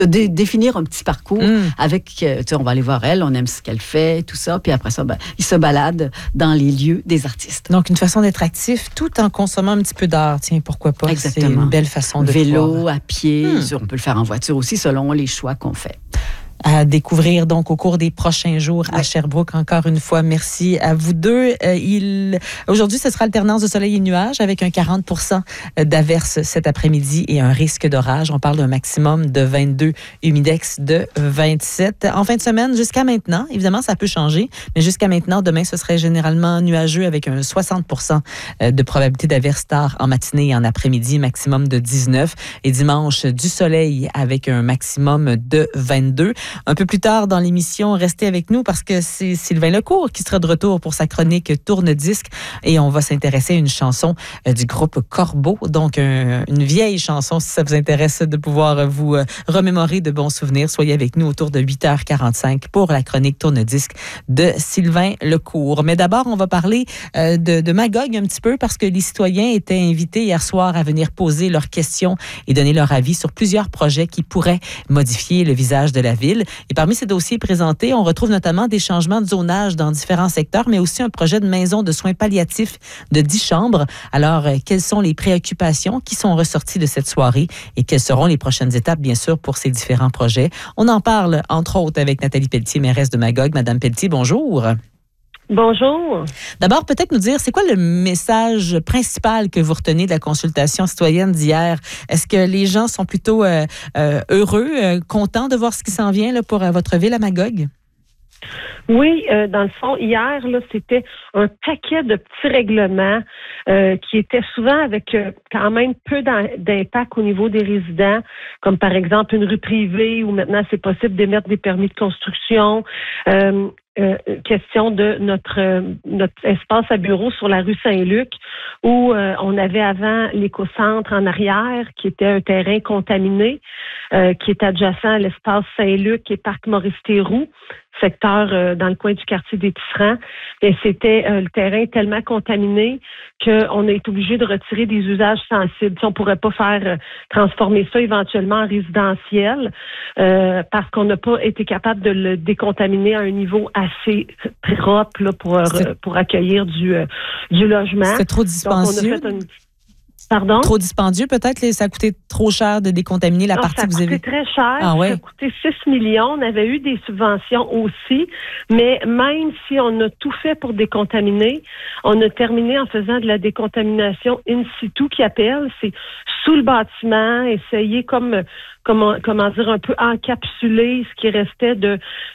définir un petit parcours avec, tu sais, on va aller voir elle, on aime ce qu'elle fait, tout ça, puis après ça, il se balade dans les lieux des artistes. Donc, une façon d'être actif tout en consommant un petit peu d'art. Tiens, pourquoi pas? Exactement. C'est une belle façon de Vélo, à pied, on peut le faire en voiture aussi, selon les choix qu'on fait. À découvrir donc au cours des prochains jours à Sherbrooke. Encore une fois, merci à vous deux. Aujourd'hui, ce sera alternance de soleil et nuages avec un 40% d'averses cet après-midi et un risque d'orage. On parle d'un maximum de 22, humidex de 27. En fin de semaine, jusqu'à maintenant, évidemment, ça peut changer, mais jusqu'à maintenant, demain, ce serait généralement nuageux avec un 60% de probabilité d'averses tard en matinée et en après-midi, maximum de 19. Et dimanche, du soleil avec un maximum de 22. Un peu plus tard dans l'émission, restez avec nous parce que c'est Sylvain Lecourt qui sera de retour pour sa chronique Tourne-disque et on va s'intéresser à une chanson du groupe Corbeau, donc une vieille chanson si ça vous intéresse de pouvoir vous remémorer de bons souvenirs. Soyez avec nous autour de 8h45 pour la chronique Tourne-disque de Sylvain Lecourt. Mais d'abord, on va parler de Magog un petit peu parce que les citoyens étaient invités hier soir à venir poser leurs questions et donner leur avis sur plusieurs projets qui pourraient modifier le visage de la ville. Et parmi ces dossiers présentés, on retrouve notamment des changements de zonage dans différents secteurs, mais aussi un projet de maison de soins palliatifs de 10 chambres. Alors, quelles sont les préoccupations qui sont ressorties de cette soirée et quelles seront les prochaines étapes, bien sûr, pour ces différents projets? On en parle, entre autres, avec Nathalie Pelletier, mairesse de Magog. Madame Pelletier, bonjour. Bonjour. D'abord, peut-être nous dire, c'est quoi le message principal que vous retenez de la consultation citoyenne d'hier? Est-ce que les gens sont plutôt heureux, contents de voir ce qui s'en vient là, pour votre ville à Magog? Oui, dans le fond, hier, là, c'était un paquet de petits règlements qui étaient souvent avec quand même peu d'impact au niveau des résidents, comme par exemple une rue privée où maintenant c'est possible d'émettre des permis de construction. Question de notre espace à bureau sur la rue Saint-Luc où on avait avant l'écocentre en arrière qui était un terrain contaminé qui est adjacent à l'espace Saint-Luc et Parc Maurice-Théroux, secteur dans le coin du quartier des Tisserands. Et c'était le terrain tellement contaminé qu'on a été obligé de retirer des usages sensibles. On ne pourrait pas faire transformer ça éventuellement en résidentiel parce qu'on n'a pas été capable de le décontaminer à un niveau assez propre là, pour accueilir du logement. C'est trop dispendieux. Donc, on a fait Pardon? Trop dispendieux, peut-être? Ça a coûté trop cher de décontaminer la partie que vous avez. Ça a coûté très cher. Ah, ouais. Ça a coûté 6 millions. On avait eu des subventions aussi. Mais même si on a tout fait pour décontaminer, on a terminé en faisant de la décontamination in situ qui appelle. C'est sous le bâtiment, essayer comment dire, un peu encapsuler ce qui restait de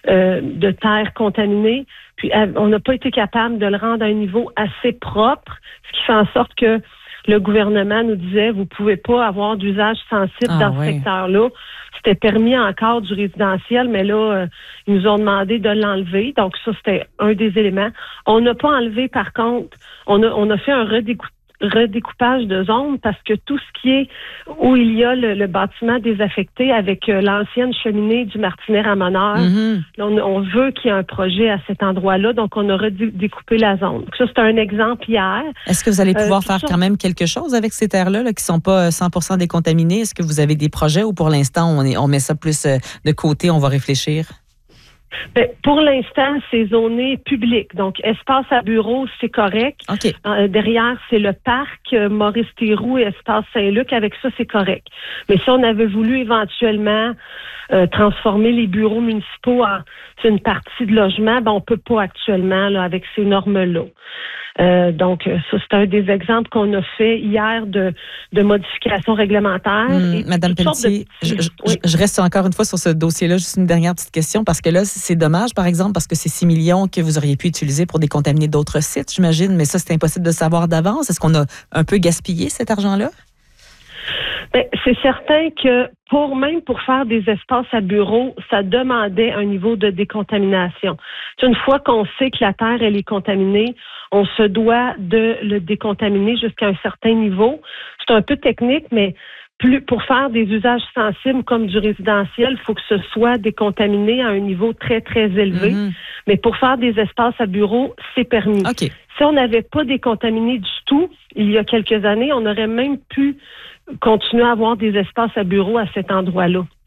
terre contaminée. Puis on n'a pas été capable de le rendre à un niveau assez propre, ce qui fait en sorte que le gouvernement nous disait, vous pouvez pas avoir d'usage sensible dans ce secteur-là. C'était permis encore du résidentiel, mais là, ils nous ont demandé de l'enlever. Donc ça, c'était un des éléments. On n'a pas enlevé, par contre, on a fait un redécoupage de zones parce que tout ce qui est où il y a le bâtiment désaffecté avec l'ancienne cheminée du Martinet-Ramoneur, on veut qu'il y ait un projet à cet endroit-là, donc on a redécoupé la zone. Donc ça, c'est un exemple hier. Est-ce que vous allez pouvoir faire quand même quelque chose avec ces terres-là là, qui ne sont pas 100% décontaminées? Est-ce que vous avez des projets ou pour l'instant, on met ça plus de côté, on va réfléchir? Ben, pour l'instant, c'est zoné public. Donc, espace à bureau, c'est correct. Okay. Derrière, c'est le parc Maurice-Théroux et espace Saint-Luc. Avec ça, c'est correct. Mais si on avait voulu éventuellement transformer les bureaux municipaux en une partie de logement, ben on peut pas actuellement là, avec ces normes-là. Donc, ça, c'est un des exemples qu'on a fait hier de modifications réglementaires. Madame Pelletier, je reste encore une fois sur ce dossier-là. Juste une dernière petite question, parce que là, c'est dommage, par exemple, parce que c'est 6 millions que vous auriez pu utiliser pour décontaminer d'autres sites, j'imagine, mais ça, c'est impossible de savoir d'avance. Est-ce qu'on a un peu gaspillé cet argent-là? Ben, c'est certain que même pour faire des espaces à bureau, ça demandait un niveau de décontamination. Une fois qu'on sait que la terre, elle est contaminée, on se doit de le décontaminer jusqu'à un certain niveau. C'est un peu technique, mais pour faire des usages sensibles comme du résidentiel, il faut que ce soit décontaminé à un niveau très, très élevé. Mais pour faire des espaces à bureau, c'est permis. Okay. Si on n'avait pas décontaminé du tout, il y a quelques années, on aurait même pu continuer à avoir des espaces à bureau à cet endroit-là.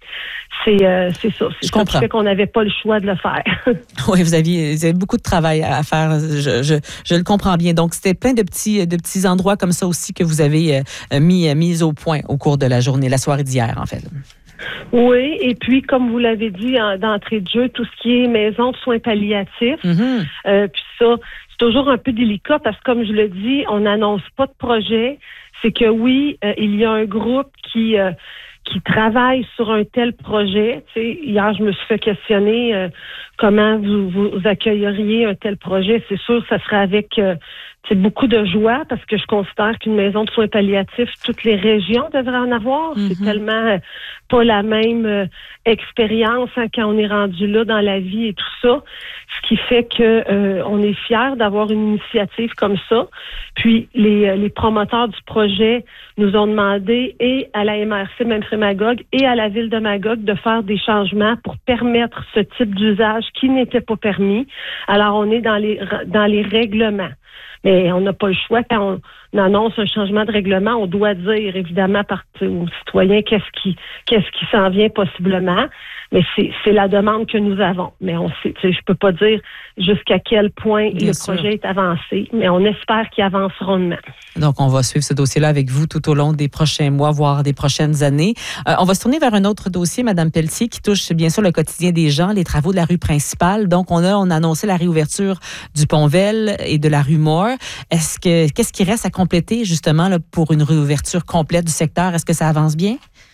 c'est ça. C'est ça qui fait qu'on n'avait pas le choix de le faire. Oui, vous avez beaucoup de travail à faire. Je le comprends bien. Donc, c'était plein de petits endroits comme ça aussi que vous avez mis au point au cours de la journée, la soirée d'hier, en fait. Oui, et puis, comme vous l'avez dit d'entrée de jeu, tout ce qui est maison de soins palliatifs, puis ça, c'est toujours un peu délicat parce que, comme je le dis, on n'annonce pas de projet. C'est que oui, il y a un groupe qui travaille sur un tel projet. Tu sais, hier, je me suis fait questionner comment vous accueilleriez un tel projet. C'est sûr, ça serait avec beaucoup de joie parce que je considère qu'une maison de soins palliatifs, toutes les régions devraient en avoir. C'est tellement pas la même expérience quand on est rendu là dans la vie et tout ça. Ce qui fait que on est fiers d'avoir une initiative comme ça. Puis les promoteurs du projet nous ont demandé et à la MRC, même Magog, et à la ville de Magog de faire des changements pour permettre ce type d'usage qui n'était pas permis. Alors on est dans les règlements. Mais on n'a pas le choix. Quand on annonce un changement de règlement, on doit dire, évidemment, aux citoyens qu'est-ce qui s'en vient possiblement. Mais c'est la demande que nous avons. Mais on sait, je peux pas dire jusqu'à quel point le projet est avancé, mais on espère qu'il avance rondement. Donc, on va suivre ce dossier-là avec vous tout au long des prochains mois, voire des prochaines années. On va se tourner vers un autre dossier, Mme Pelletier, qui touche bien sûr le quotidien des gens, les travaux de la rue principale. Donc, on a annoncé la réouverture du Pont-Vel et de la rue Moore. Qu'est-ce qui reste à compléter, justement, là, pour une réouverture complète du secteur? Est-ce que ça avance bien?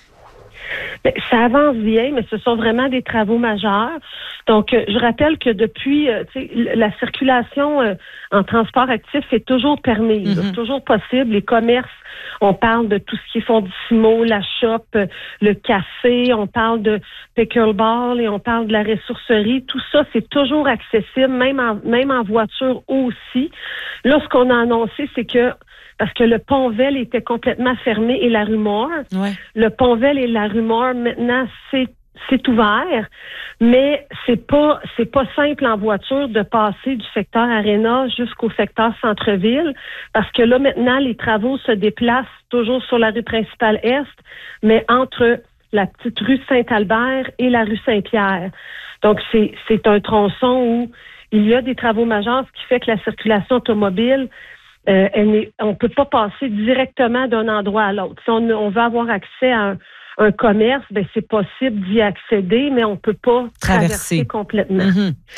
Bien, ça avance bien, mais ce sont vraiment des travaux majeurs. Donc, je rappelle que depuis, la circulation en transport actif est toujours permise, c'est toujours possible. Les commerces, on parle de tout ce qui est Fondissimo, la shop, le café, on parle de pickleball et on parle de la ressourcerie. Tout ça, c'est toujours accessible, même en voiture aussi. Là, ce qu'on a annoncé, c'est que parce que le Pont-Vel était complètement fermé et la rue Moore. Ouais. Le Pont-Vel et la rue Moore, maintenant, c'est ouvert, mais c'est pas simple en voiture de passer du secteur Aréna jusqu'au secteur centre-ville, parce que là, maintenant, les travaux se déplacent toujours sur la rue principale Est, mais entre la petite rue Saint-Albert et la rue Saint-Pierre. Donc, c'est un tronçon où il y a des travaux majeurs, ce qui fait que la circulation automobile, on peut pas passer directement d'un endroit à l'autre. Si on veut avoir accès à un commerce, ben c'est possible d'y accéder, mais on peut pas traverser complètement.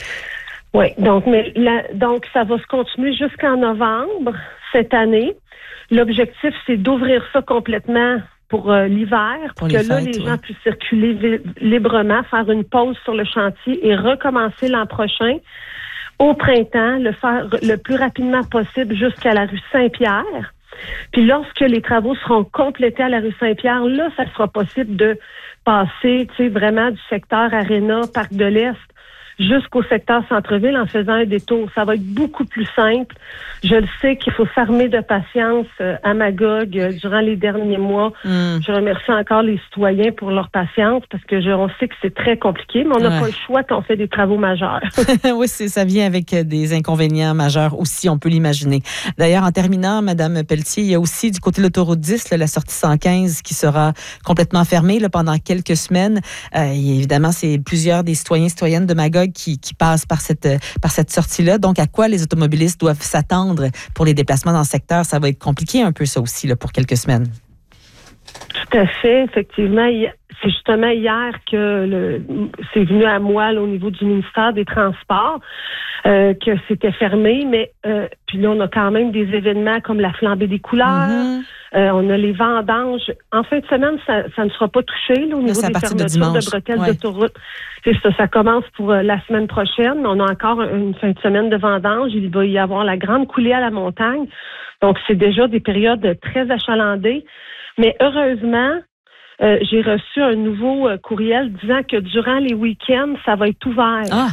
Oui, donc ça va se continuer jusqu'en novembre cette année. L'objectif, c'est d'ouvrir ça complètement pour l'hiver, pour que là, les gens puissent circuler librement, faire une pause sur le chantier et recommencer l'an prochain. Au printemps, le faire le plus rapidement possible jusqu'à la rue Saint-Pierre. Puis lorsque les travaux seront complétés à la rue Saint-Pierre, là, ça sera possible de passer, vraiment du secteur Aréna, Parc de l'Est, jusqu'au secteur centre-ville en faisant un détour. Ça va être beaucoup plus simple. Je le sais qu'il faut s'armer de patience à Magog durant les derniers mois. Je remercie encore les citoyens pour leur patience parce que on sait que c'est très compliqué, mais on n'a pas le choix quand on fait des travaux majeurs. Oui, ça vient avec des inconvénients majeurs aussi, on peut l'imaginer. D'ailleurs, en terminant, Mme Pelletier, il y a aussi du côté de l'autoroute 10, la sortie 115 qui sera complètement fermée pendant quelques semaines. Évidemment, c'est plusieurs des citoyennes de Magog qui passent par cette sortie-là. Donc, à quoi les automobilistes doivent s'attendre pour les déplacements dans le secteur? Ça va être compliqué un peu, ça aussi, pour quelques semaines. Tout à fait, effectivement. C'est justement hier que c'est venu à moi au niveau du ministère des Transports que c'était fermé, mais puis là, on a quand même des événements comme la flambée des couleurs, on a les vendanges. En fin de semaine, ça ne sera pas touché au niveau des fermetures de bretelles d'autoroute. C'est ça commence pour la semaine prochaine. On a encore une fin de semaine de vendanges. Il va y avoir la grande coulée à la montagne. Donc, c'est déjà des périodes très achalandées. Mais heureusement, j'ai reçu un nouveau courriel disant que durant les week-ends, ça va être ouvert. Ah.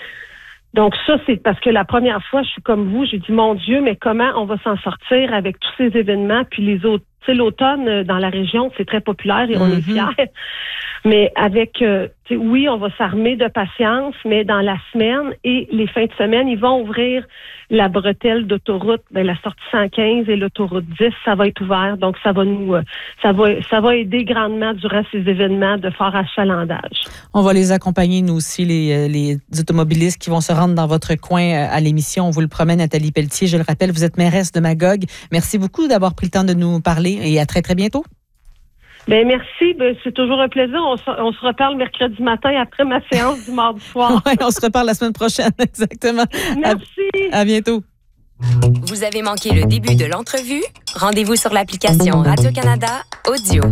Donc ça, c'est parce que la première fois, je suis comme vous, j'ai dit, mon Dieu, mais comment on va s'en sortir avec tous ces événements, puis les autres. Tu sais, l'automne, dans la région, c'est très populaire et on est fiers. Mais avec, oui, on va s'armer de patience, mais dans la semaine et les fins de semaine, ils vont ouvrir la bretelle d'autoroute, la sortie 115 et l'autoroute 10, ça va être ouvert. Donc, ça va aider grandement durant ces événements de fort achalandage. On va les accompagner, nous aussi, les automobilistes qui vont se rendre dans votre coin à l'émission. On vous le promet, Nathalie Pelletier. Je le rappelle, vous êtes mairesse de Magog. Merci beaucoup d'avoir pris le temps de nous parler et à très, très bientôt. Bien, merci. C'est toujours un plaisir. On se reparle mercredi matin après ma séance du mardi soir. Oui, on se reparle la semaine prochaine, exactement. Merci. À bientôt. Vous avez manqué le début de l'entrevue? Rendez-vous sur l'application Radio-Canada Audio.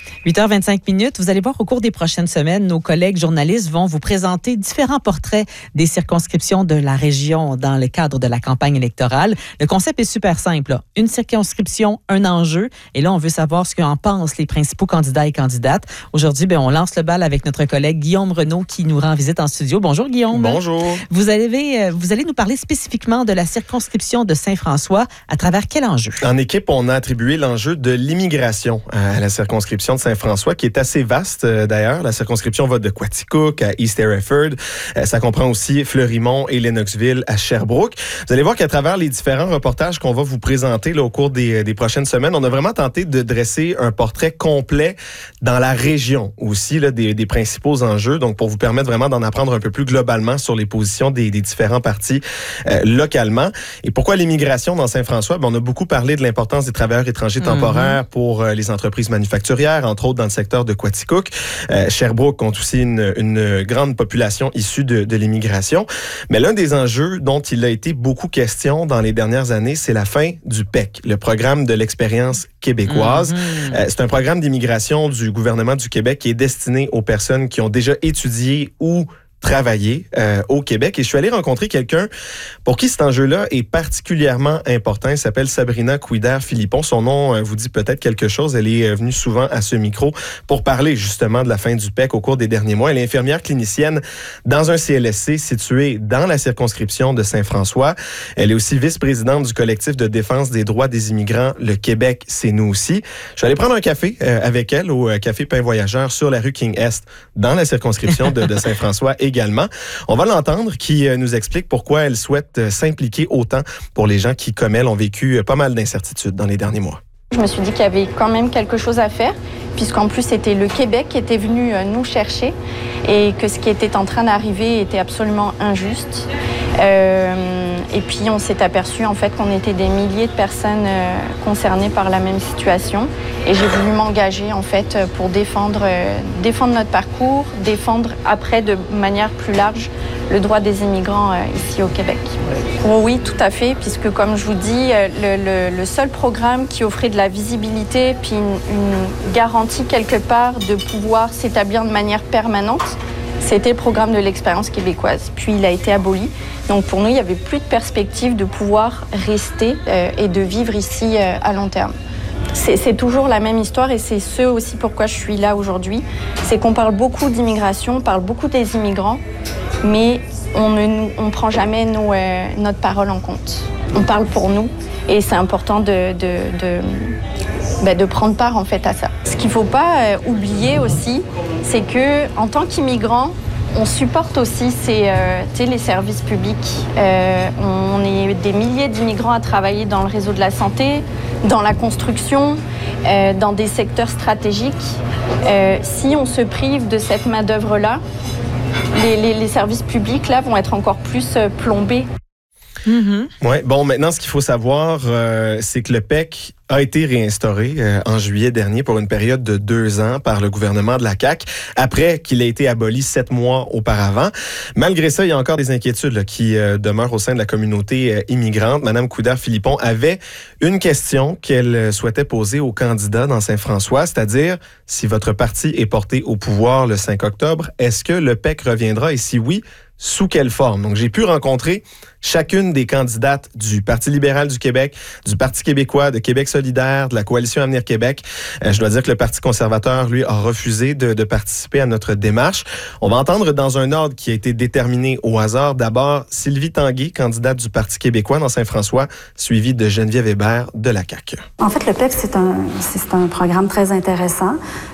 8h25. Vous allez voir, au cours des prochaines semaines, nos collègues journalistes vont vous présenter différents portraits des circonscriptions de la région dans le cadre de la campagne électorale. Le concept est super simple, là. Une circonscription, un enjeu. Et là, on veut savoir ce qu'en pensent les principaux candidats et candidates. Aujourd'hui, on lance le bal avec notre collègue Guillaume Renaud qui nous rend visite en studio. Bonjour, Guillaume. Bonjour. Vous allez nous parler spécifiquement de la circonscription de Saint-François. À travers quel enjeu? En équipe, on a attribué l'enjeu de l'immigration à la circonscription de Saint-François, qui est assez vaste d'ailleurs. La circonscription va de Quaticook à East Hereford. Ça comprend aussi Fleurimont et Lennoxville à Sherbrooke. Vous allez voir qu'à travers les différents reportages qu'on va vous présenter là, au cours des prochaines semaines, on a vraiment tenté de dresser un portrait complet dans la région aussi là, des principaux enjeux. Donc, pour vous permettre vraiment d'en apprendre un peu plus globalement sur les positions des différents partis localement. Et pourquoi l'immigration dans Saint-François? On a beaucoup parlé de l'importance des travailleurs étrangers temporaires pour les entreprises manufacturières, entre autres dans le secteur de Quaticook. Sherbrooke compte aussi une grande population issue de l'immigration. Mais l'un des enjeux dont il a été beaucoup question dans les dernières années, c'est la fin du PEQ, le programme de l'expérience québécoise. C'est un programme d'immigration du gouvernement du Québec qui est destiné aux personnes qui ont déjà étudié ou travailler au Québec. Et je suis allé rencontrer quelqu'un pour qui cet enjeu-là est particulièrement important. Elle s'appelle Sabrina Couillard-Philippon. Son nom vous dit peut-être quelque chose. Elle est venue souvent à ce micro pour parler justement de la fin du PEQ au cours des derniers mois. Elle est infirmière clinicienne dans un CLSC situé dans la circonscription de Saint-François. Elle est aussi vice-présidente du collectif de défense des droits des immigrants. Le Québec, c'est nous aussi. Je suis allé prendre un café avec elle au Café Pain Voyageur sur la rue King-Est dans la circonscription de Saint-François également. On va l'entendre qui nous explique pourquoi elle souhaite s'impliquer autant pour les gens qui, comme elle, ont vécu pas mal d'incertitudes dans les derniers mois. Je me suis dit qu'il y avait quand même quelque chose à faire, puisqu'en plus c'était le Québec qui était venu nous chercher et que ce qui était en train d'arriver était absolument injuste. Et puis on s'est aperçu en fait qu'on était des milliers de personnes concernées par la même situation. Et j'ai voulu m'engager en fait pour défendre notre parcours, défendre après de manière plus large le droit des immigrants ici au Québec. Oui, tout à fait, puisque comme je vous dis, le seul programme qui offrait de la visibilité puis une garantie quelque part de pouvoir s'établir de manière permanente, c'était le programme de l'expérience québécoise. Puis il a été aboli. Donc pour nous, il n'y avait plus de perspective de pouvoir rester et de vivre ici à long terme. C'est toujours la même histoire et c'est ce aussi pourquoi je suis là aujourd'hui. C'est qu'on parle beaucoup d'immigration, on parle beaucoup des immigrants, mais on ne prend jamais notre parole en compte. On parle pour nous et c'est important de prendre part en fait à ça. Ce qu'il ne faut pas oublier aussi, c'est qu'en tant qu'immigrant, on supporte aussi les services publics. On est des milliers d'immigrants à travailler dans le réseau de la santé, dans la construction, dans des secteurs stratégiques. Si on se prive de cette main-d'œuvre-là, les services publics là, vont être encore plus plombés. Ouais, bon, maintenant, ce qu'il faut savoir, c'est que le PEQ a été réinstauré en juillet dernier pour une période de 2 ans par le gouvernement de la CAQ, après qu'il ait été aboli 7 mois auparavant. Malgré ça, il y a encore des inquiétudes là, qui demeurent au sein de la communauté immigrante. Madame Couillard-Philippon avait une question qu'elle souhaitait poser aux candidats dans Saint-François, c'est-à-dire, si votre parti est porté au pouvoir le 5 octobre, est-ce que le PEQ reviendra et si oui, sous quelle forme? Donc, j'ai pu rencontrer Chacune des candidates du Parti libéral du Québec, du Parti québécois, de Québec solidaire, de la Coalition Avenir Québec. Je dois dire que le Parti conservateur, lui, a refusé de participer à notre démarche. On va entendre dans un ordre qui a été déterminé au hasard. D'abord, Sylvie Tanguay, candidate du Parti québécois dans Saint-François, suivie de Geneviève Hébert de la CAQ. En fait, le PEC, c'est un programme très intéressant.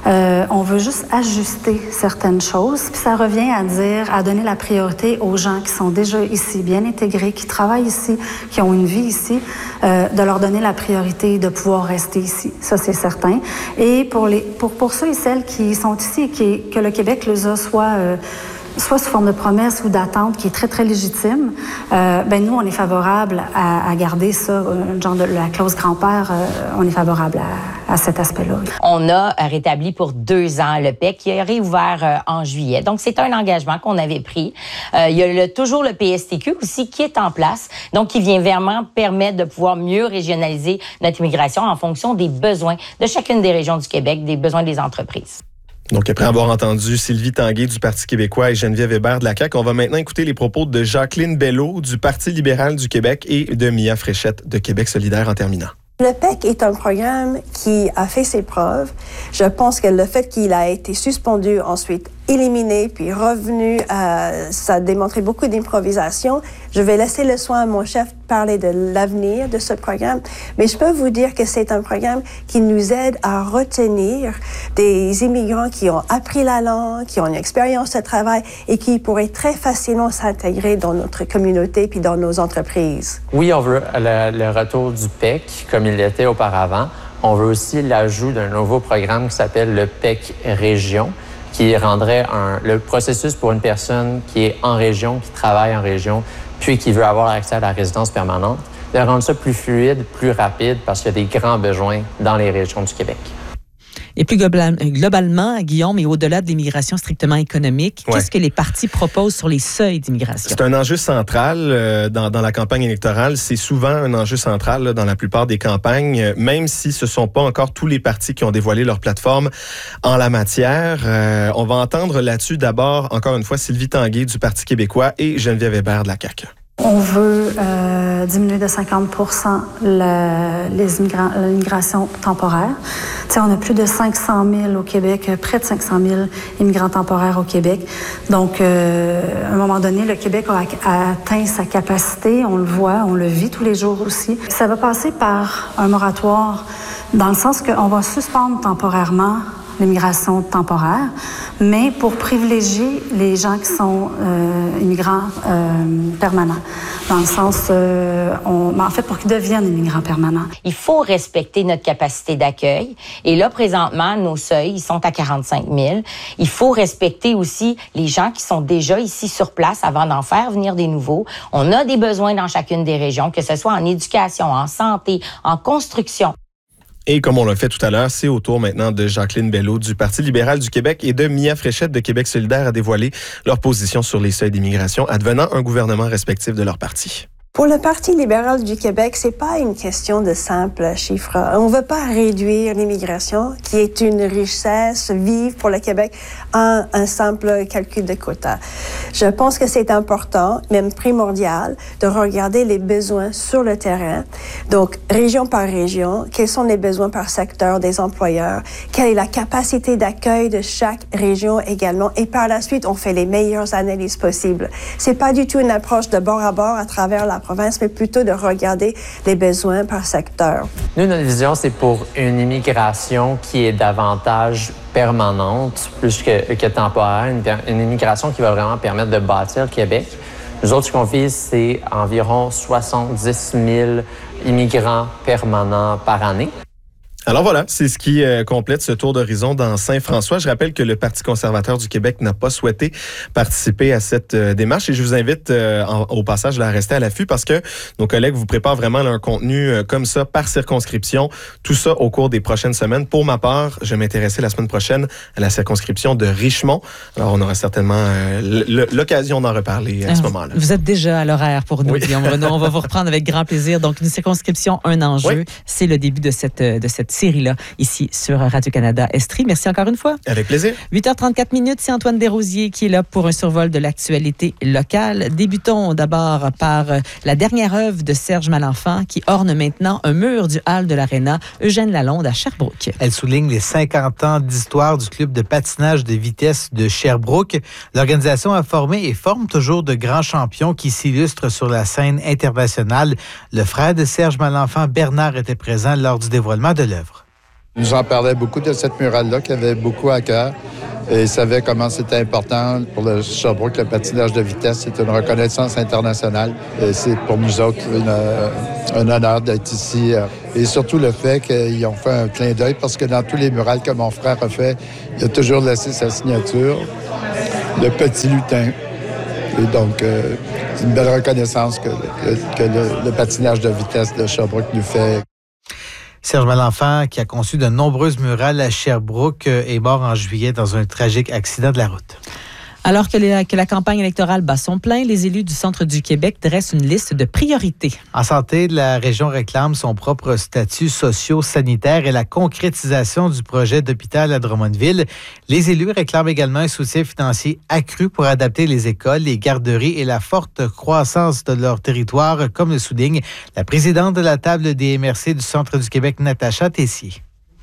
On veut juste ajuster certaines choses, puis ça revient à donner la priorité aux gens qui sont déjà ici, bien intégrés, qui travaillent ici, qui ont une vie ici, de leur donner la priorité de pouvoir rester ici. Ça, c'est certain. Et pour ceux et celles qui sont ici et que le Québec les a soit sous forme de promesse ou d'attente qui est très, très légitime, nous, on est favorable à garder ça, genre de la clause grand-père, on est favorable à cet aspect-là. On a rétabli pour 2 ans le PEC qui a réouvert en juillet. Donc, c'est un engagement qu'on avait pris. Il y a toujours le PSTQ aussi qui est en place, donc qui vient vraiment permettre de pouvoir mieux régionaliser notre immigration en fonction des besoins de chacune des régions du Québec, des besoins des entreprises. Donc, après avoir entendu Sylvie Tanguay du Parti québécois et Geneviève Hébert de la CAQ, on va maintenant écouter les propos de Jacqueline Bello du Parti libéral du Québec et de Mia Fréchette de Québec solidaire en terminant. Le PEC est un programme qui a fait ses preuves. Je pense que le fait qu'il a été suspendu, ensuite éliminé, puis revenu, ça a démontré beaucoup d'improvisation. Je vais laisser le soin à mon chef de parler de l'avenir de ce programme, mais je peux vous dire que c'est un programme qui nous aide à retenir des immigrants qui ont appris la langue, qui ont une expérience de travail et qui pourraient très facilement s'intégrer dans notre communauté puis dans nos entreprises. Oui, on veut le retour du PEC comme il l'était auparavant. On veut aussi l'ajout d'un nouveau programme qui s'appelle le PEC Région, qui rendrait le processus pour une personne qui est en région, qui travaille en région, puis qui veut avoir accès à la résidence permanente, de rendre ça plus fluide, plus rapide, parce qu'il y a des grands besoins dans les régions du Québec. Et plus globalement, Guillaume, et au-delà de l'immigration strictement économique, qu'est-ce que les partis proposent sur les seuils d'immigration? C'est un enjeu central dans la campagne électorale. C'est souvent un enjeu central dans la plupart des campagnes, même si ce ne sont pas encore tous les partis qui ont dévoilé leur plateforme en la matière. On va entendre là-dessus d'abord, encore une fois, Sylvie Tanguay du Parti québécois et Geneviève Hébert de la CAQ. On veut diminuer de 50% l'immigration temporaire. Tu sais, on a plus de 500 000 au Québec, près de 500 000 immigrants temporaires au Québec. Donc, à un moment donné, le Québec a atteint sa capacité. On le voit, on le vit tous les jours aussi. Ça va passer par un moratoire dans le sens qu'on va suspendre temporairement l'immigration temporaire, mais pour privilégier les gens qui sont immigrants permanents, dans le sens, en fait, pour qu'ils deviennent immigrants permanents. Il faut respecter notre capacité d'accueil. Et là, présentement, nos seuils, ils sont à 45 000. Il faut respecter aussi les gens qui sont déjà ici sur place avant d'en faire venir des nouveaux. On a des besoins dans chacune des régions, que ce soit en éducation, en santé, en construction. Et comme on l'a fait tout à l'heure, c'est au tour maintenant de Jacqueline Bello du Parti libéral du Québec et de Mia Fréchette de Québec solidaire à dévoiler leur position sur les seuils d'immigration advenant un gouvernement respectif de leur parti. Pour le Parti libéral du Québec, c'est pas une question de simples chiffres. On veut pas réduire l'immigration, qui est une richesse vive pour le Québec, à un simple calcul de quotas. Je pense que c'est important, même primordial, de regarder les besoins sur le terrain. Donc, région par région, quels sont les besoins par secteur des employeurs, quelle est la capacité d'accueil de chaque région également, et par la suite, on fait les meilleures analyses possibles. C'est pas du tout une approche de bord à bord à travers la province, mais plutôt de regarder les besoins par secteur. Nous, notre vision, c'est pour une immigration qui est davantage permanente, plus que temporaire, une immigration qui va vraiment permettre de bâtir le Québec. Nous autres, ce qu'on vise, c'est environ 70 000 immigrants permanents par année. Alors voilà, c'est ce qui complète ce tour d'horizon dans Saint-François. Je rappelle que le Parti conservateur du Québec n'a pas souhaité participer à cette démarche et je vous invite au passage à rester à l'affût parce que nos collègues vous préparent vraiment un contenu comme ça par circonscription, tout ça au cours des prochaines semaines. Pour ma part, je vais m'intéresser la semaine prochaine à la circonscription de Richemont. Alors on aura certainement l'occasion d'en reparler à ce moment-là. Vous êtes déjà à l'horaire pour nous, Guillaume Renaud. On va vous reprendre avec grand plaisir. Donc une circonscription, un enjeu, c'est le début de cette série-là ici sur Radio-Canada Estrie. Merci encore une fois. Avec plaisir. 8h34, c'est Antoine Desrosiers qui est là pour un survol de l'actualité locale. Débutons d'abord par la dernière œuvre de Serge Malenfant qui orne maintenant un mur du hall de l'Arena Eugène Lalonde à Sherbrooke. Elle souligne les 50 ans d'histoire du club de patinage de vitesse de Sherbrooke. L'organisation a formé et forme toujours de grands champions qui s'illustrent sur la scène internationale. Le frère de Serge Malenfant, Bernard, était présent lors du dévoilement de l'œuvre. Il nous en parlait beaucoup de cette murale-là, qui avait beaucoup à cœur. Et il savait comment c'était important pour le Sherbrooke, le patinage de vitesse. C'est une reconnaissance internationale. Et c'est pour nous autres un honneur d'être ici. Et surtout le fait qu'ils ont fait un clin d'œil, parce que dans tous les murales que mon frère a fait, il a toujours laissé sa signature, le petit lutin. Et donc, c'est une belle reconnaissance que le patinage de vitesse de Sherbrooke nous fait. Serge Malenfant, qui a conçu de nombreuses murales à Sherbrooke, est mort en juillet dans un tragique accident de la route. Alors que la campagne électorale bat son plein, les élus du centre du Québec dressent une liste de priorités. En santé, la région réclame son propre statut socio-sanitaire et la concrétisation du projet d'hôpital à Drummondville. Les élus réclament également un soutien financier accru pour adapter les écoles, les garderies et la forte croissance de leur territoire, comme le souligne la présidente de la table des MRC du centre du Québec, Natacha Tessier.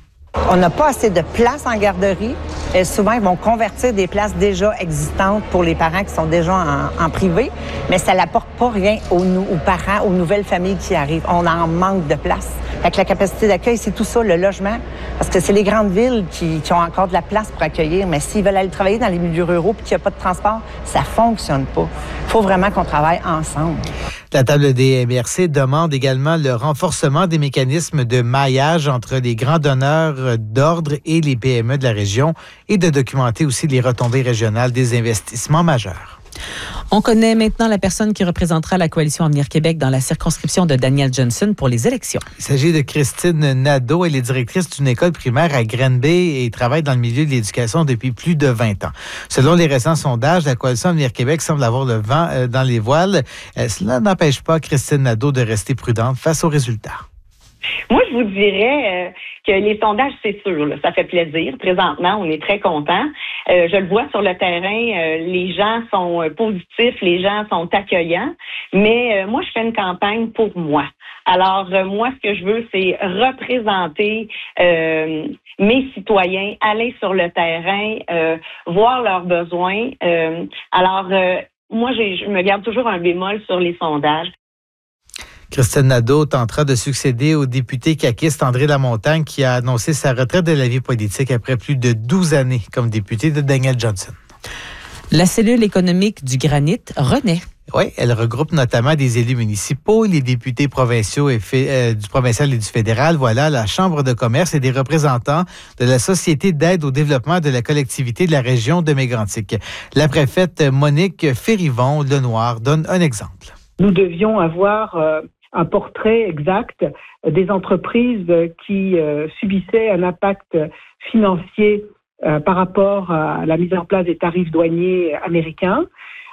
On n'a pas assez de places en garderie. Et souvent, ils vont convertir des places déjà existantes pour les parents qui sont déjà en privé, mais ça n'apporte pas rien aux parents, aux nouvelles familles qui arrivent. On en manque de place. Fait que la capacité d'accueil, c'est tout ça, le logement, parce que c'est les grandes villes qui ont encore de la place pour accueillir, mais s'ils veulent aller travailler dans les milieux ruraux et qu'il n'y a pas de transport, ça ne fonctionne pas. Il faut vraiment qu'on travaille ensemble. La table des MRC demande également le renforcement des mécanismes de maillage entre les grands donneurs d'ordre et les PME de la région et de documenter aussi les retombées régionales des investissements majeurs. On connaît maintenant la personne qui représentera la coalition Avenir Québec dans la circonscription de Daniel Johnson pour les élections. Il s'agit de Christine Nadeau. Elle est directrice d'une école primaire à Granby et travaille dans le milieu de l'éducation depuis plus de 20 ans. Selon les récents sondages, la coalition Avenir Québec semble avoir le vent dans les voiles. Cela n'empêche pas Christine Nadeau de rester prudente face aux résultats. Moi, je vous dirais que les sondages, c'est sûr, là, ça fait plaisir. Présentement, on est très contents. Je le vois sur le terrain, les gens sont positifs, les gens sont accueillants. Mais moi, je fais une campagne pour moi. Alors, moi, ce que je veux, c'est représenter mes citoyens, aller sur le terrain, voir leurs besoins. Moi, je me garde toujours un bémol sur les sondages. Christine Nadeau tentera de succéder au député caquiste André Lamontagne qui a annoncé sa retraite de la vie politique après plus de 12 années comme député de Daniel Johnson. La cellule économique du Granit renaît. Oui, elle regroupe notamment des élus municipaux, les députés provinciaux du provincial et du fédéral, voilà, la Chambre de commerce et des représentants de la Société d'aide au développement de la collectivité de la région de Mégantic. La préfète Monique Ferrivon-Lenoir donne un exemple. Nous devions avoir un portrait exact des entreprises qui subissaient un impact financier par rapport à la mise en place des tarifs douaniers américains.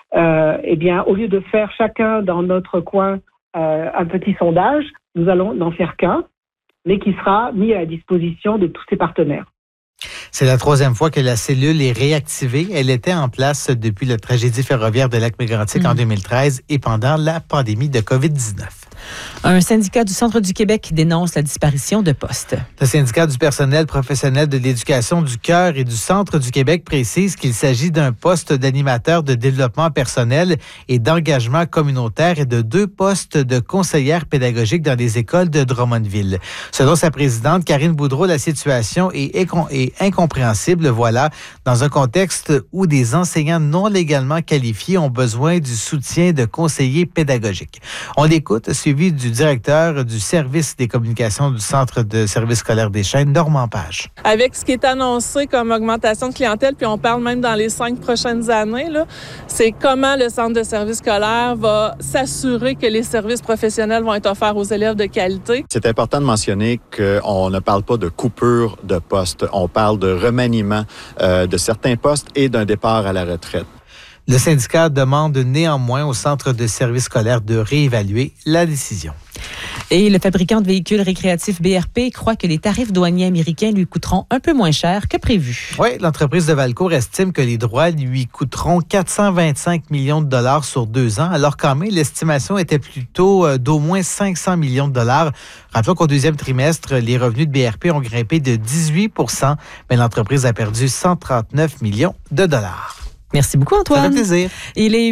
Eh bien, au lieu de faire chacun dans notre coin un petit sondage, nous allons n'en faire qu'un, mais qui sera mis à la disposition de tous ses partenaires. C'est la 3e fois que la cellule est réactivée. Elle était en place depuis la tragédie ferroviaire de Lac-Mégantic en 2013 et pendant la pandémie de COVID-19. Un syndicat du Centre du Québec dénonce la disparition de postes. Le syndicat du personnel professionnel de l'éducation du cœur et du Centre du Québec précise qu'il s'agit d'un poste d'animateur de développement personnel et d'engagement communautaire et de 2 postes de conseillère pédagogique dans les écoles de Drummondville. Selon sa présidente, Karine Boudreau, la situation est incompréhensible, voilà, dans un contexte où des enseignants non légalement qualifiés ont besoin du soutien de conseillers pédagogiques. On l'écoute, suivi du directeur du service des communications du Centre de services scolaires des Chênes, Normand Page. Avec ce qui est annoncé comme augmentation de clientèle, puis on parle même dans les 5 prochaines années, là, c'est comment le Centre de services scolaires va s'assurer que les services professionnels vont être offerts aux élèves de qualité. C'est important de mentionner qu'on ne parle pas de coupure de postes. On parle de remaniement de certains postes et d'un départ à la retraite. Le syndicat demande néanmoins au Centre de services scolaires de réévaluer la décision. Et le fabricant de véhicules récréatifs BRP croit que les tarifs douaniers américains lui coûteront un peu moins cher que prévu. Oui, l'entreprise de Valcourt estime que les droits lui coûteront 425 millions de dollars sur 2 ans, alors qu'en mai, l'estimation était plutôt d'au moins 500 millions de dollars. Rappelons qu'au deuxième trimestre, les revenus de BRP ont grimpé de 18 %, mais l'entreprise a perdu 139 millions de dollars. Merci beaucoup, Antoine. Ça fait plaisir. Il est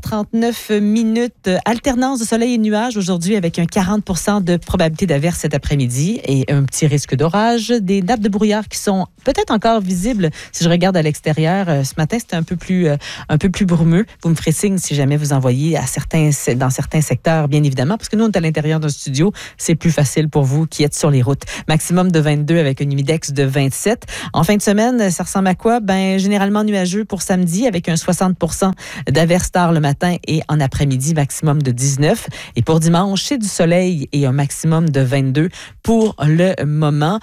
8h39. Alternance de soleil et de nuages aujourd'hui avec un 40 % de probabilité d'averse cet après-midi et un petit risque d'orage. Des nappes de brouillard qui sont peut-être encore visibles si je regarde à l'extérieur. Ce matin, c'était un peu plus brumeux. Vous me ferez signe si jamais vous en voyez dans certains secteurs, bien évidemment, parce que nous, on est à l'intérieur d'un studio. C'est plus facile pour vous qui êtes sur les routes. Maximum de 22 avec un humidex de 27. En fin de semaine, ça ressemble à quoi? Généralement nuageux pour samedi, avec un 60 % d'averse tard le matin et en après-midi, maximum de 19. Et pour dimanche, c'est du soleil et un maximum de 22 pour le moment.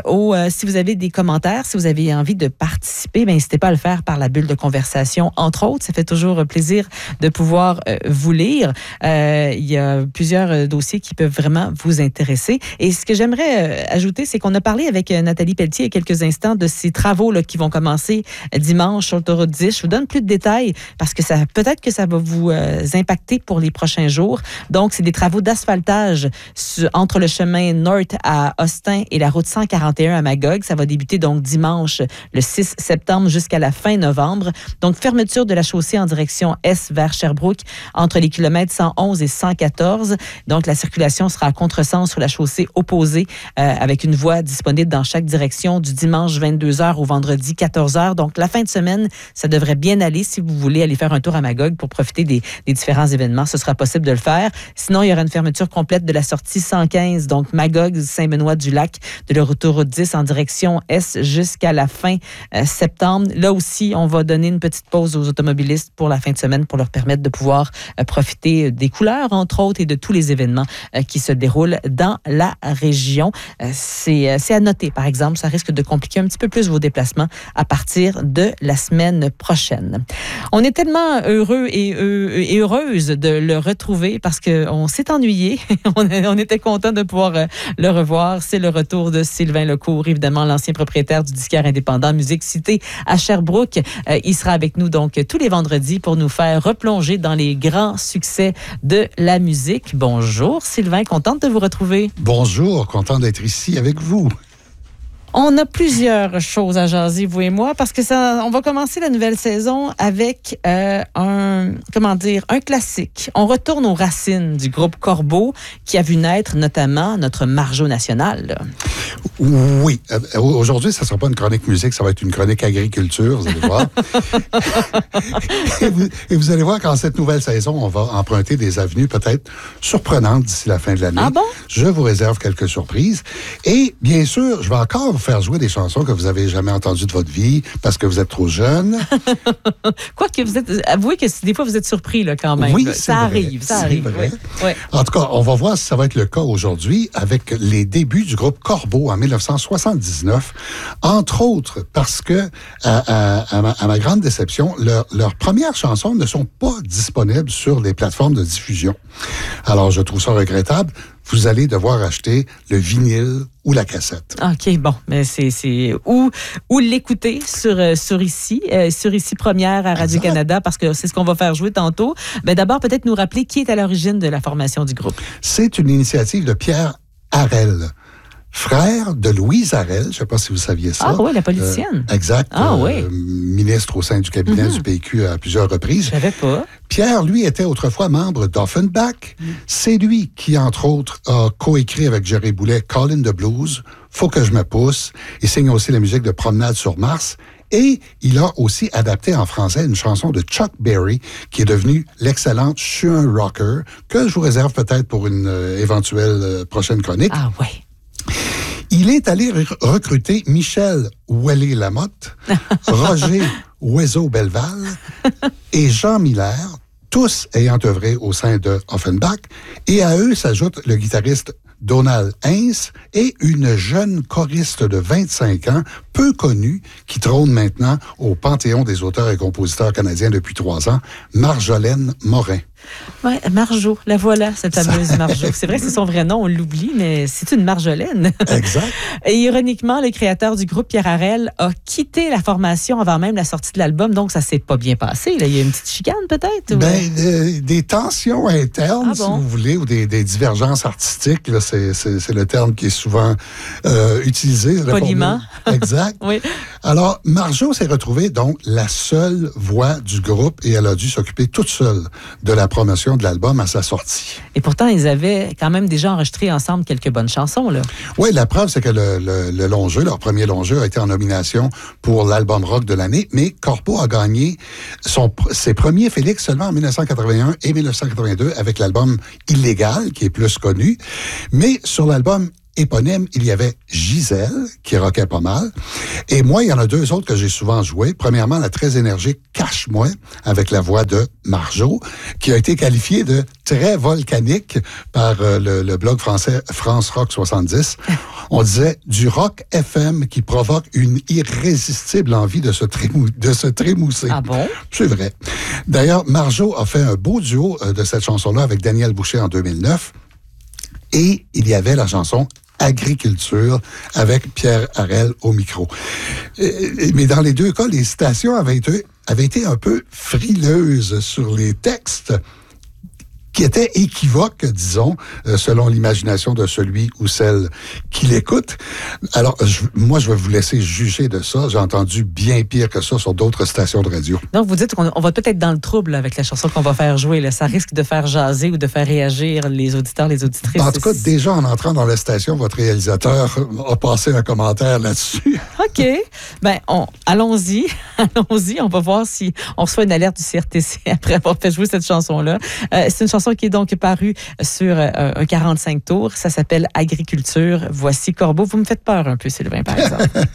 Si vous avez des commentaires, si vous avez envie de participer, n'hésitez pas à le faire par la bulle de conversation, entre autres. Ça fait toujours plaisir de pouvoir vous lire. Il y a plusieurs dossiers qui peuvent vraiment vous intéresser. Et ce que j'aimerais ajouter, c'est qu'on a parlé avec Nathalie Pelletier il y a quelques instants de ces travaux là, qui vont commencer dimanche sur l'autoroute 10. Je vous donne plus de détails parce que peut-être que ça va vous impacter pour les prochains jours. Donc, c'est des travaux d'asphaltage entre le chemin North à Austin et la route 141 à Magog. Ça va débuter donc dimanche, le 6 septembre jusqu'à la fin novembre. Donc, fermeture de la chaussée en direction est vers Sherbrooke entre les kilomètres 111 et 114. Donc, la circulation sera à contresens sur la chaussée opposée avec une voie disponible dans chaque direction du dimanche 22h au vendredi 14h. Donc, la fin de semaine, ça devrait bien aller si vous voulez aller faire un tour à Magog pour profiter des différents événements. Ce sera possible de le faire. Sinon, il y aura une fermeture complète de la sortie 115, donc Magog, Saint-Benoît-du-Lac, de l'autoroute 10 en direction est jusqu'à la fin septembre. Là aussi, on va donner une petite pause aux automobilistes pour la fin de semaine pour leur permettre de pouvoir profiter des couleurs, entre autres, et de tous les événements qui se déroulent dans la région. C'est à noter, par exemple, ça risque de compliquer un petit peu plus vos déplacements à partir de la semaine prochaine. On est tellement heureux et heureuse de le retrouver parce qu'on s'est ennuyé. On était content de pouvoir le revoir. C'est le retour de Sylvain Lecourt, évidemment l'ancien propriétaire du disquaire indépendant Musique Cité à Sherbrooke. Il sera avec nous donc tous les vendredis pour nous faire replonger dans les grands succès de la musique. Bonjour Sylvain, contente de vous retrouver. Bonjour, content d'être ici avec vous. On a plusieurs choses à jaser, vous et moi, parce que on va commencer la nouvelle saison avec un classique. On retourne aux racines du groupe Corbeau qui a vu naître notamment notre Marjo national. Oui. Aujourd'hui, ça ne sera pas une chronique musique, ça va être une chronique agriculture, vous allez voir. et vous allez voir qu'en cette nouvelle saison, on va emprunter des avenues peut-être surprenantes d'ici la fin de l'année. Ah bon? Je vous réserve quelques surprises. Et bien sûr, je vais encore vous faire jouer des chansons que vous n'avez jamais entendues de votre vie parce que vous êtes trop jeune. Quoique, avouez que des fois, vous êtes surpris là, quand même. Oui, là. Ça arrive. Vrai. Oui. En tout cas, on va voir si ça va être le cas aujourd'hui avec les débuts du groupe Corbeau en 1979. Entre autres, parce que, à ma grande déception, leurs premières chansons ne sont pas disponibles sur les plateformes de diffusion. Alors, je trouve ça regrettable. Vous allez devoir acheter le vinyle ou la cassette. OK, bon. Mais c'est où l'écouter sur ici Première à Radio-Canada, parce que c'est ce qu'on va faire jouer tantôt. Mais d'abord, peut-être nous rappeler qui est à l'origine de la formation du groupe. C'est une initiative de Pierre Harel, frère de Louise Harel, je ne sais pas si vous saviez ça. Ah oui, la politicienne. Exact. Oui. Ministre au sein du cabinet du PQ à plusieurs reprises. Je savais pas. Pierre, lui, était autrefois membre d'Offenbach. C'est lui qui, entre autres, a coécrit avec Jerry Boulet Call in the Blues, Faut que je me pousse. Il signe aussi la musique de Promenade sur Mars. Et il a aussi adapté en français une chanson de Chuck Berry qui est devenue l'excellente « Je suis un rocker » que je vous réserve peut-être pour une éventuelle prochaine chronique. Ah oui. Il est allé recruter Michel Ouellé-Lamotte, Roger Oiseau-Belval et Jean Miller, tous ayant œuvré au sein de Offenbach. Et à eux s'ajoute le guitariste Donald Haynes et une jeune choriste de 25 ans, peu connu qui trône maintenant au panthéon des auteurs et compositeurs canadiens depuis 3 ans, Marjolaine Morin. Oui, Marjo, la voilà, cette fameuse Marjo. C'est vrai que c'est son vrai nom, on l'oublie, mais c'est une Marjolaine. Exact. Et ironiquement, le créateur du groupe, Pierre Harel, a quitté la formation avant même la sortie de l'album, donc ça s'est pas bien passé. Là. Il y a une petite chicane, peut-être? Des tensions internes, si vous voulez, ou des divergences artistiques. Là, c'est le terme qui est souvent utilisé. Poliment. Exact. Oui. Alors, Marjo s'est retrouvée donc la seule voix du groupe et elle a dû s'occuper toute seule de la promotion de l'album à sa sortie. Et pourtant, ils avaient quand même déjà enregistré ensemble quelques bonnes chansons, là. Oui, la preuve, c'est que le long jeu, leur premier long jeu, a été en nomination pour l'album rock de l'année, mais Corpo a gagné ses premiers Félix seulement en 1981 et 1982 avec l'album Illégal, qui est plus connu. Mais sur l'album éponyme, il y avait Gisèle, qui rockait pas mal. Et moi, il y en a 2 autres que j'ai souvent joué. Premièrement, la très énergique Cache-moi, avec la voix de Marjo, qui a été qualifiée de très volcanique par le blog français France Rock 70. On disait du rock FM qui provoque une irrésistible envie de se trémousser. Ah bon? C'est vrai. D'ailleurs, Marjo a fait un beau duo de cette chanson-là avec Daniel Boucher en 2009. Et il y avait la chanson Agriculture avec Pierre Harel au micro. Mais dans les 2 cas, les citations avaient été un peu frileuses sur les textes qui étaient équivoques, disons, selon l'imagination de celui ou celle qui l'écoute. Alors, moi, je vais vous laisser juger de ça. J'ai entendu bien pire que ça sur d'autres stations de radio. Donc, vous dites qu'on va peut-être dans le trouble là, avec la chanson qu'on va faire jouer. Là. Ça risque de faire jaser ou de faire réagir les auditeurs, les auditrices. En tout cas, déjà en entrant dans la station, votre réalisateur a passé un commentaire là-dessus. OK. Ben, allons-y. Allons-y. On va voir si on reçoit une alerte du CRTC après avoir fait jouer cette chanson-là. C'est une chanson qui est donc parue sur un 45 tours. Ça s'appelle Agriculture. Voici Corbeau. Vous me faites peur un peu, Sylvain, par exemple.